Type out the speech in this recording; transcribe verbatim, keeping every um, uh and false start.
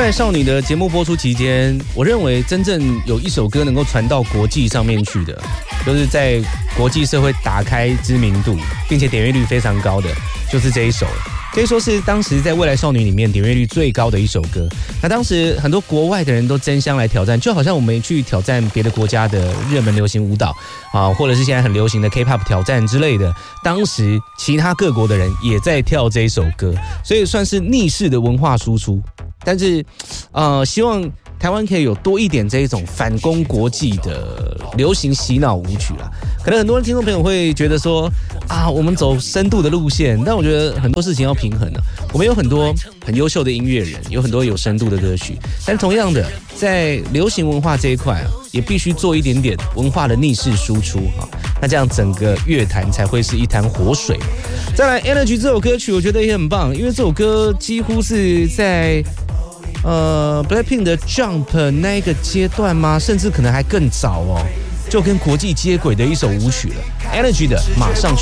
来少女的节目播出期间，我认为真正有一首歌能够传到国际上面去的，就是在国际社会打开知名度，并且点阅率非常高的，就是这一首。可以说是当时在未来少女里面点阅率最高的一首歌。那当时很多国外的人都争相来挑战，就好像我们去挑战别的国家的热门流行舞蹈啊，或者是现在很流行的 K-pop 挑战之类的。当时其他各国的人也在跳这一首歌，所以算是逆势的文化输出。但是，呃，希望台湾可以有多一点这一种反攻国际的流行洗脑舞曲啦。可能很多人听众朋友会觉得说啊，我们走深度的路线，但我觉得很多事情要平衡的。我们有很多很优秀的音乐人，有很多有深度的歌曲，但同样的，在流行文化这一块啊，也必须做一点点文化的逆势输出啊。那这样整个乐坛才会是一潭活水。再来 ，Energy 这首歌曲我觉得也很棒，因为这首歌几乎是在呃 Blackpink 的 Jump 那个阶段吗？甚至可能还更早哦，就跟国际接轨的一首舞曲了。Energy 的马上去。